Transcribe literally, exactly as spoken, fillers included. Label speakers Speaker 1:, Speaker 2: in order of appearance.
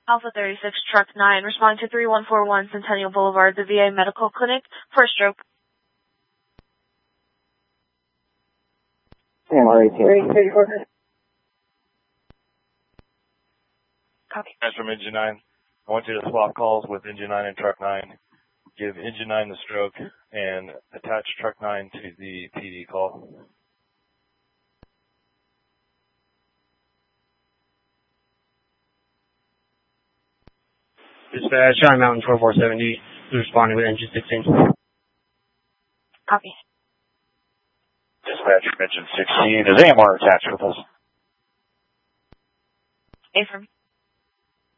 Speaker 1: Alpha thirty-six, Truck nine, responding to three one four one Centennial Boulevard, the V A Medical Clinic, for a stroke.
Speaker 2: M R A T.
Speaker 1: Copy.
Speaker 3: Guys from Engine nine, I want you to swap calls with Engine nine and Truck nine. Give Engine nine the stroke and attach Truck nine to the P D call.
Speaker 4: Dispatch, Shy Mountain four four seventy, responding with engine sixteen.
Speaker 1: Copy.
Speaker 3: Dispatch from Engine sixteen, is A M R attached with us?
Speaker 1: Affirm.